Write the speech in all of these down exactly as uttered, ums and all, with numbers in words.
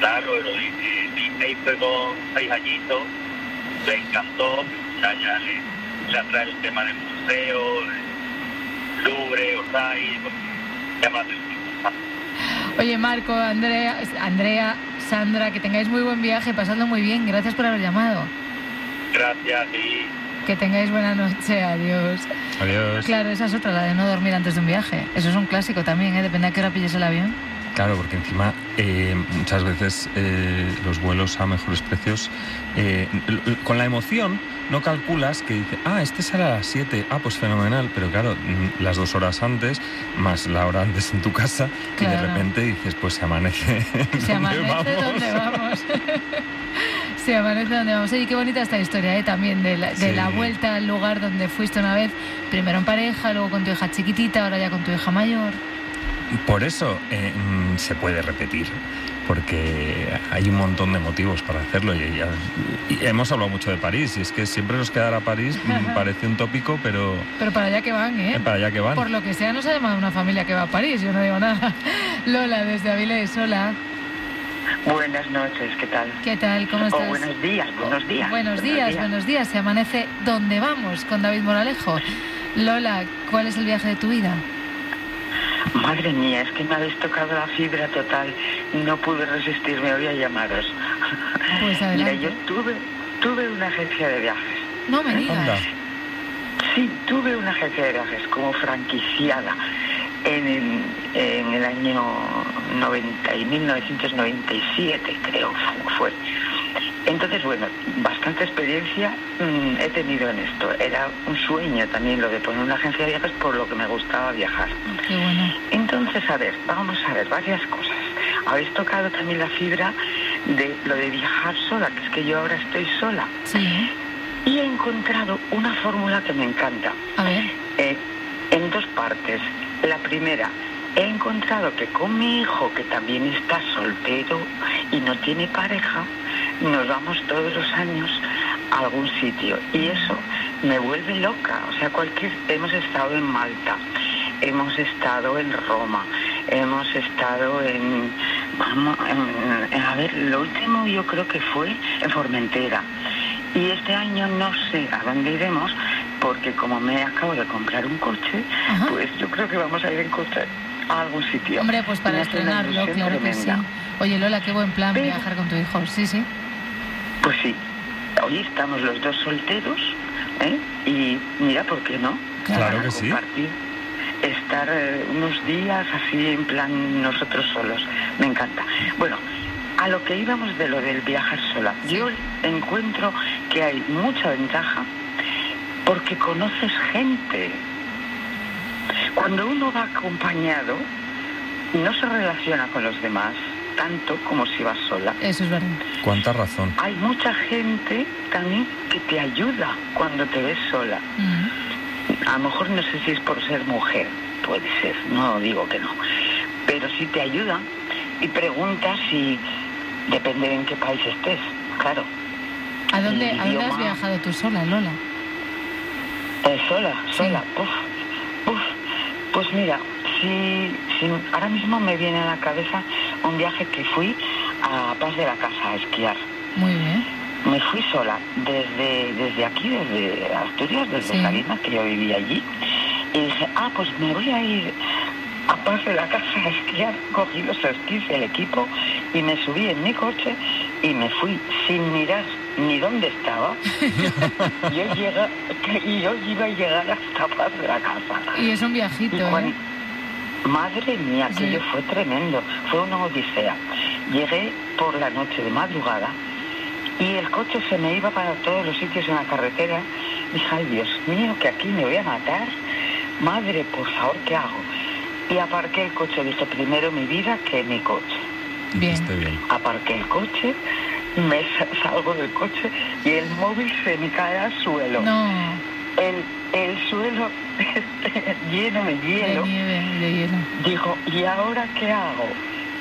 Claro, lo dije. Mi hija fue con seis añitos, le encantó, ya, ya le, le atrae el tema de museo, de Louvre, Orsay, pues, llama la atención. Oye, Marco, Andrea, Andrea, Sandra, que tengáis muy buen viaje, pasadlo muy bien. Gracias por haber llamado. Gracias a ti. Que tengáis buena noche. Adiós. Adiós. Claro, esa es otra, la de no dormir antes de un viaje. Eso es un clásico también, ¿eh? Depende a qué hora pilles el avión. Claro, porque encima eh, muchas veces eh, los vuelos a mejores precios, eh, con la emoción no calculas que dices, ah, este sale a las siete, ah, pues fenomenal, pero claro, las dos horas antes, más la hora antes en tu casa, claro. Y de repente dices, pues se amanece. Se amanece donde vamos. Se amanece donde vamos. Oye, qué bonita esta historia, ¿eh? También de la, de sí. la vuelta al lugar donde fuiste una vez, primero en pareja, luego con tu hija chiquitita, ahora ya con tu hija mayor. Por eso eh, se puede repetir, porque hay un montón de motivos para hacerlo. Y, ya, y hemos hablado mucho de París, y es que siempre nos quedar a París parece un tópico, pero... Pero para allá que van, ¿eh? Para allá que van. Por lo que sea, no se llama una familia que va a París, yo no digo nada. Lola, desde Avilés, hola. Buenas noches, ¿qué tal? ¿Qué tal? ¿Cómo estás? Oh, buenos días, buenos días. Buenos días, buenos días, buenos días. Se amanece donde vamos con David Moralejo. Lola, ¿cuál es el viaje de tu vida? Madre mía, es que me habéis tocado la fibra total. No pude resistirme hoy a llamaros. Pues adelante. Mira, yo tuve, tuve una agencia de viajes. No me digas. Anda. Sí, tuve una agencia de viajes como franquiciada en el, en el año noventa y mil novecientos noventa y siete, creo fue. Entonces, bueno, bastante experiencia mmm, he tenido en esto. Era un sueño también lo de poner una agencia de viajes por lo que me gustaba viajar. Qué bueno. Entonces, a ver, vamos a ver varias cosas. Habéis tocado también la fibra de lo de viajar sola, que es que yo ahora estoy sola. Sí. Y he encontrado una fórmula que me encanta. A ver. Eh, en dos partes. La primera, he encontrado que con mi hijo, que también está soltero y no tiene pareja, nos vamos todos los años a algún sitio. Y eso me vuelve loca. O sea, cualquier... Hemos estado en Malta, hemos estado en Roma, hemos estado en... Vamos, en, en, a ver, lo último yo creo que fue en Formentera. Y este año no sé a dónde iremos, porque como me acabo de comprar un coche, ajá, pues yo creo que vamos a ir en coche a algún sitio. Hombre, pues para estrenarlo, claro que sí. Oye, Lola, qué buen plan. Pero, viajar con tu hijo, sí, sí. Pues sí, hoy estamos los dos solteros, ¿eh? Y mira, ¿por qué no? Claro que sí. Compartir, estar eh, unos días así en plan nosotros solos, me encanta. Bueno, a lo que íbamos de lo del viajar sola, yo encuentro que hay mucha ventaja porque conoces gente. Cuando uno va acompañado, no se relaciona con los demás tanto como si vas sola. Eso es verdad. Cuánta razón. Hay mucha gente también que te ayuda cuando te ves sola. Uh-huh. A lo mejor no sé si es por ser mujer, puede ser, no digo que no, pero sí te ayudan y preguntas si... Depende de en qué país estés, claro. ¿A dónde, ¿a dónde has viajado tú sola, Lola? Eh, sola, sola, sí. Puf, puf. Pues mira, si, si ahora mismo me viene a la cabeza un viaje que fui a Paz de la Casa a esquiar. Muy bien. Me fui sola desde, desde aquí, desde Asturias, desde sí. Salinas, que yo vivía allí. Y dije, ah, pues me voy a ir a Paz de la Casa a esquiar. Cogí los esquís, el equipo, y me subí en mi coche y me fui sin mirar ni dónde estaba. yo, llega, y yo iba a llegar hasta Paz de la Casa. Y es un viajito, cuando, ¿eh? Madre mía, sí. aquello fue tremendo. Fue una odisea. Llegué por la noche de madrugada y el coche se me iba para todos los sitios en la carretera. Dije, ay, Dios mío, que aquí me voy a matar. Madre, por favor, ¿qué hago? Y aparqué el coche. Dije, primero mi vida que mi coche. Bien. bien. Aparqué el coche, me salgo del coche y el móvil se me cae al suelo. No. El, el suelo lleno de hielo. De nieve, de hielo. Digo, ¿y ahora qué hago?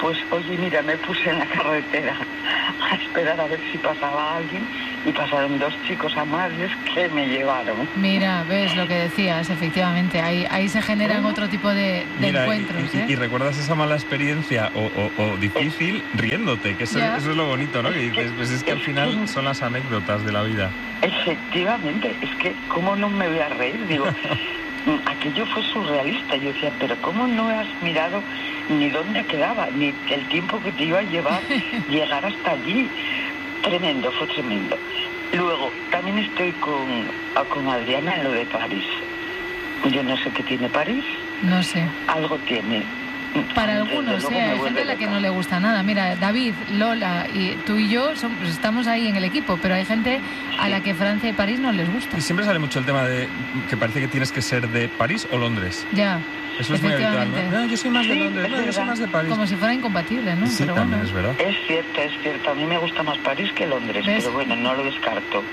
Pues oye, mira, me puse en la carretera a esperar a ver si pasaba alguien y pasaron dos chicos amables que me llevaron. Mira, ves lo que decías, efectivamente, ahí, ahí se generan otro tipo de, de Mira, encuentros. Y, y, ¿eh? y recuerdas esa mala experiencia o, o, o difícil riéndote, que eso, eso es lo bonito, ¿no? Que dices, pues es que al final son las anécdotas de la vida. Efectivamente, es que ¿cómo no me voy a reír? Digo, aquello fue surrealista. Yo decía, pero ¿cómo no has mirado ni dónde quedaba, ni el tiempo que te iba a llevar llegar hasta allí? Tremendo, fue tremendo. Luego, también estoy con, con Adriana en lo de París. Yo no sé qué tiene París. No sé. Algo tiene. Para algunos, ¿eh? Hay gente a la que no le gusta nada. Mira, David, Lola y tú y yo somos, pues estamos ahí en el equipo, pero hay gente a la que Francia y París no les gusta. Y siempre sale mucho el tema de que parece que tienes que ser de París o Londres. Ya. Eso es muy habitual, ¿no? No, yo soy más de Sí, Londres, no, yo soy más de París. Como si fuera incompatible, ¿no? Sí, pero también bueno. es verdad. Es cierto, es cierto. A mí me gusta más París que Londres, ¿Ves? pero bueno, no lo descarto.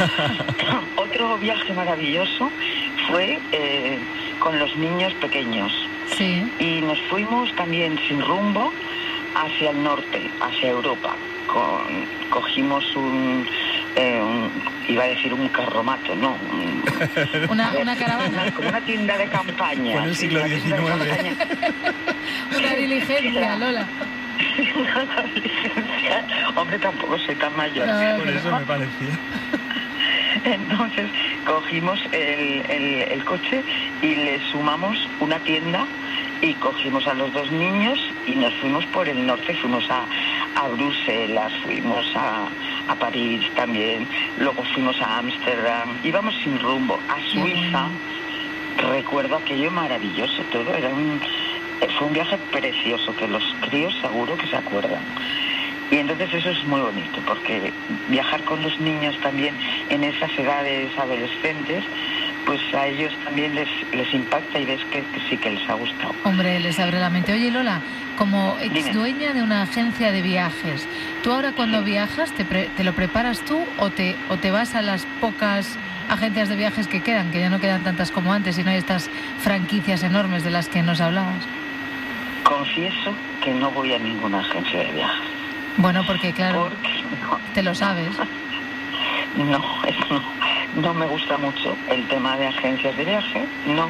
Otro viaje maravilloso fue eh, con los niños pequeños. Sí. Y nos fuimos también sin rumbo hacia el norte, hacia Europa. Con, cogimos un, eh, un, iba a decir un carromato, no. Un, una, una caravana. Una, como una tienda de campaña. Fue en el siglo diecinueve. Una diligencia, Lola. Una diligencia. Hombre, tampoco soy tan mayor. No, Por eso me parecía. Entonces cogimos el, el, el coche y le sumamos una tienda y cogimos a los dos niños y nos fuimos por el norte, fuimos a, a Bruselas, fuimos a, a París también, luego fuimos a Ámsterdam, íbamos sin rumbo, a Suiza. Recuerdo aquello maravilloso todo, era un, fue un viaje precioso que los críos seguro que se acuerdan. Y entonces eso es muy bonito, porque viajar con los niños también en esas edades adolescentes, pues a ellos también les, les impacta y ves que, que sí que les ha gustado. Hombre, les abre la mente. Oye, Lola, como ex dueña de una agencia de viajes, ¿tú ahora cuando sí. viajas te, pre, te lo preparas tú o te, o te vas a las pocas agencias de viajes que quedan, que ya no quedan tantas como antes y no hay estas franquicias enormes de las que nos hablabas? Confieso que no voy a ninguna agencia de viajes. Bueno, porque claro, porque no, te lo sabes. No, no, no me gusta mucho el tema de agencias de viaje, no.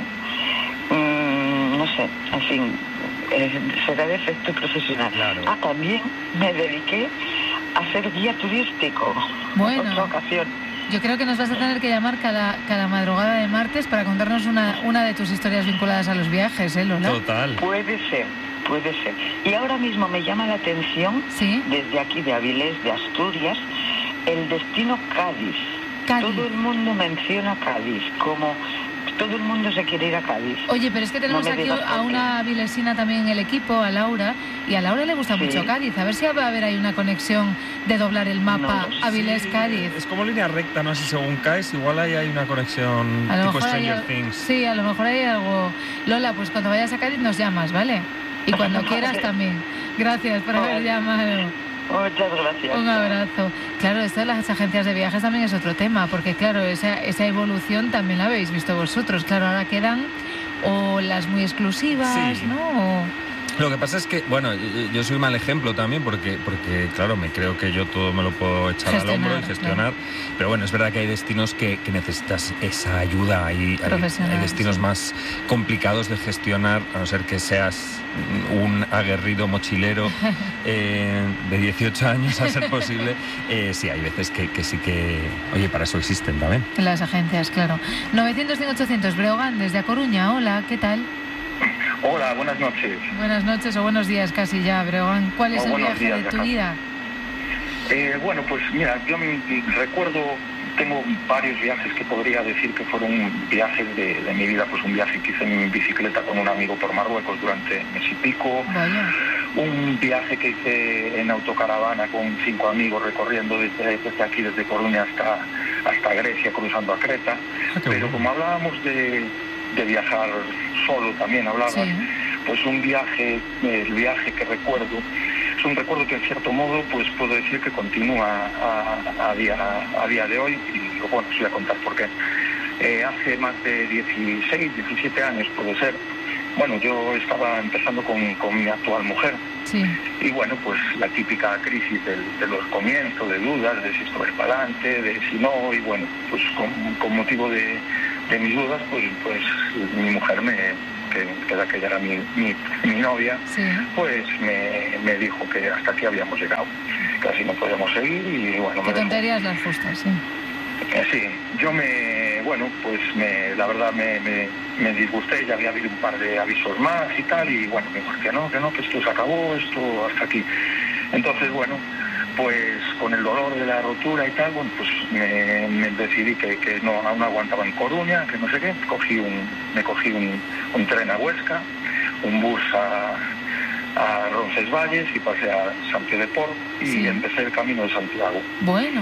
Mm, no sé, en fin, eh, será de efecto profesional. Claro. Ah, también me dediqué a ser guía turístico. Bueno. En otra ocasión. Yo creo que nos vas a tener que llamar cada, cada madrugada de martes para contarnos una, una de tus historias vinculadas a los viajes, ¿eh, Lola? Total. Puede ser. Puede ser. Y ahora mismo me llama la atención, ¿sí? Desde aquí de Avilés, de Asturias, el destino Cádiz. Cádiz. Todo el mundo menciona Cádiz, como todo el mundo se quiere ir a Cádiz. Oye, pero es que tenemos no aquí a una avilesina también en el equipo, a Laura, y a Laura le gusta sí. mucho Cádiz. A ver si va a haber ahí una conexión de doblar el mapa no, Avilés-Cádiz. Sí, es como línea recta, no sé si según caes, igual ahí hay una conexión a lo tipo Stranger hay, Things. Sí, a lo mejor hay algo. Lola, pues cuando vayas a Cádiz nos llamas, ¿vale? Y cuando quieras también. Gracias por haber llamado. Muchas gracias. Un abrazo. Claro, esto de las agencias de viajes también es otro tema, porque claro, esa, esa evolución también la habéis visto vosotros. Claro, ahora quedan o las muy exclusivas, sí. ¿no? O... Lo que pasa es que, bueno, yo soy mal ejemplo también porque, porque claro, me creo que yo todo me lo puedo echar gestionar, al hombro y gestionar, claro. Pero bueno, es verdad que hay destinos que, que necesitas esa ayuda, hay, hay, hay destinos sí. más complicados de gestionar, a no ser que seas un aguerrido mochilero eh, de dieciocho años a ser posible. Eh, sí, hay veces que, que sí que, oye, para eso existen también. Las agencias, claro. novecientos, cien, ochocientos, Breogán, desde A Coruña. Hola, ¿qué tal? Hola, buenas noches. Buenas noches o buenos días casi ya, Breogán. ¿Cuál es oh, el viaje días, de tu acá. vida? Eh, bueno, pues mira, yo me recuerdo, tengo varios viajes que podría decir que fueron viajes de, de mi vida, pues un viaje que hice en bicicleta con un amigo por Marruecos durante mes y pico, Vaya. Un viaje que hice en autocaravana con cinco amigos recorriendo desde, desde aquí, desde Coruña hasta, hasta Grecia, cruzando a Creta, ah, pero bueno. Como hablábamos de, de viajar solo también hablabas, sí. Pues un viaje, el viaje que recuerdo, es un recuerdo que en cierto modo pues puedo decir que continúa a, a, día, a día de hoy y bueno, os voy a contar por qué. Eh, hace más de dieciséis, diecisiete años puede ser, bueno, yo estaba empezando con, con mi actual mujer Sí. Y bueno, pues la típica crisis del, de los comienzos, de dudas, de si esto es para adelante, de si no, y bueno, pues con, con motivo de, de mis dudas, pues, pues mi mujer me... que, que era, que era mi, mi, mi novia, sí. pues me, me dijo que hasta aquí habíamos llegado, que así no podíamos seguir y bueno... Qué me tonterías las justas, sí. Eh, sí, yo me, bueno, pues me, la verdad me, me, me disgusté, ya había habido un par de avisos más y tal, y bueno, me dijo que no, que no, que esto se acabó, esto hasta aquí. Entonces, bueno, pues con el dolor de la rotura y tal, bueno, pues me, me decidí que, que no, aún aguantaba en Coruña, que no sé qué, cogí un, me cogí un, un tren a Huesca, un bus a, a Roncesvalles y pasé a Sant Pere de Port y sí. empecé el camino de Santiago. Bueno.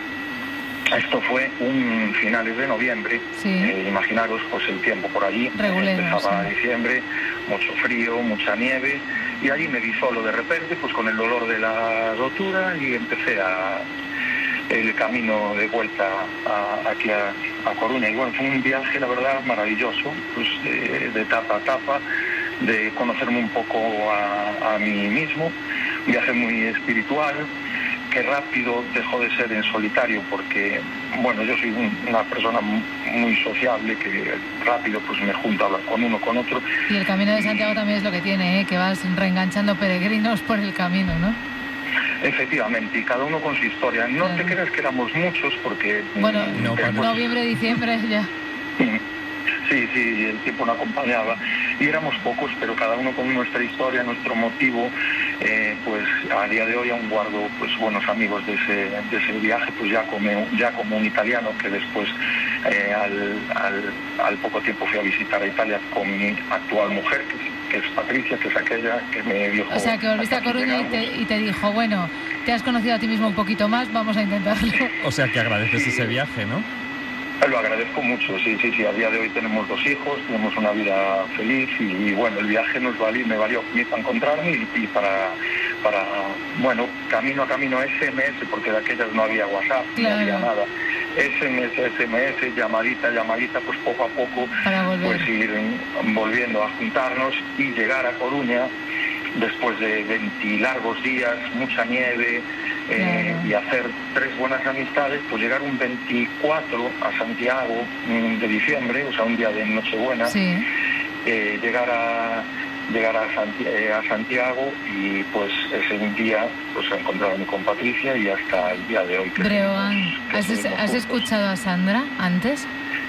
Esto fue un finales de noviembre, sí. eh, imaginaros pues el tiempo por allí, Regulero, empezaba sí. diciembre, mucho frío, mucha nieve, y allí me vi solo de repente, pues con el dolor de la rotura y empecé a, el camino de vuelta a, aquí a, a Coruña. Y bueno, fue un viaje, la verdad, maravilloso, pues de, de etapa a etapa, de conocerme un poco a, a mí mismo, un viaje muy espiritual, que rápido dejó de ser en solitario porque, bueno, yo soy un, una persona muy sociable, que rápido pues me junto a hablar con uno, con otro. Y el Camino de Santiago y... también es lo que tiene, ¿eh? Que vas reenganchando peregrinos por el camino, ¿no? Efectivamente, y cada uno con su historia. No claro. Te creas que éramos muchos porque... Bueno, no, después... noviembre, diciembre ya... Sí, sí, el tiempo no acompañaba y éramos pocos, pero cada uno con nuestra historia, nuestro motivo, eh, pues a día de hoy aún guardo pues buenos amigos de ese, de ese viaje, pues ya como, ya como un italiano que después eh, al, al, al poco tiempo fui a visitar a Italia con mi actual mujer, que, que es Patricia, que es aquella que me dijo... O sea, que volviste a Coruña y te, y te dijo, bueno, te has conocido a ti mismo un poquito más, vamos a intentarlo. O sea, que agradeces sí. ese viaje, ¿no? Lo agradezco mucho, sí, sí, sí. A día de hoy tenemos dos hijos, tenemos una vida feliz y, y bueno, el viaje nos valió, me valió para encontrarme y, y para, para, bueno, camino a camino S M S, porque de aquellas no había WhatsApp, claro. No había nada. S M S, S M S, llamadita, llamadita, pues poco a poco, pues ir volviendo a juntarnos y llegar a Coruña después de veinte largos días, mucha nieve, eh, claro. Y hacer tres buenas amistades, pues llegar un veinticuatro a Santiago de diciembre, o sea, un día de Nochebuena, sí. eh, llegar a llegar a, Santi a Santiago y pues ese día pues encontrarme con Patricia y hasta el día de hoy. Que Breogán, ¿has, es, ¿has escuchado a Sandra antes?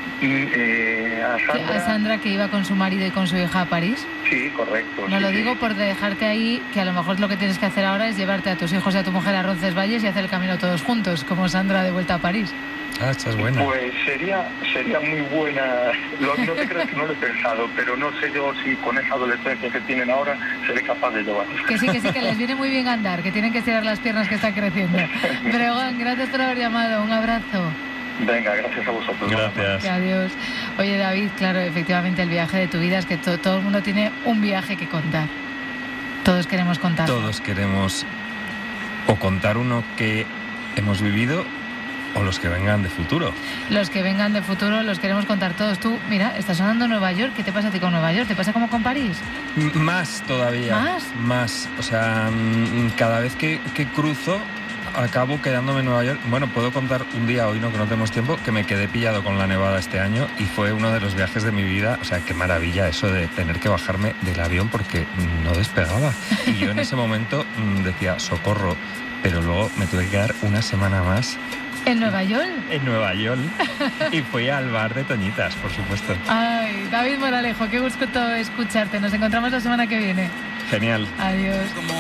Eh, a, Sandra... a Sandra que iba con su marido y con su hija a París. Sí, correcto. No sí, lo sí. digo por dejarte ahí, que a lo mejor lo que tienes que hacer ahora es llevarte a tus hijos y a tu mujer a Roncesvalles y hacer el camino todos juntos, como Sandra de vuelta a París. Ah, esta es buena. Pues sería sería muy buena. Lo, no te creas que no lo he pensado, pero no sé yo si con esa adolescencia que tienen ahora seré capaz de llevarlos. Que sí, que sí, que les viene muy bien andar, que tienen que estirar las piernas que están creciendo. Breogán, gracias por haber llamado. Un abrazo. Venga, gracias a vosotros. Gracias. Adiós. Oye, David, claro, efectivamente el viaje de tu vida es que to todo el mundo tiene un viaje que contar. Todos queremos contar. Todos queremos o contar uno que hemos vivido o los que vengan de futuro. Los que vengan de futuro los queremos contar todos. Tú, mira, está sonando Nueva York. ¿Qué te pasa a ti con Nueva York? ¿Te pasa como con París? M más todavía. ¿Más? Más. O sea, cada vez que, que cruzo acabo quedándome en Nueva York. Bueno, puedo contar un día, hoy no, que no tenemos tiempo, que me quedé pillado con la nevada este año y fue uno de los viajes de mi vida. O sea, qué maravilla eso de tener que bajarme del avión porque no despegaba. Y yo en ese momento decía, socorro, pero luego me tuve que quedar una semana más. ¿En Nueva York? En Nueva York. Y fui al bar de Toñitas, por supuesto. Ay, David Moralejo, qué gusto escucharte. Nos encontramos la semana que viene. Genial. Adiós.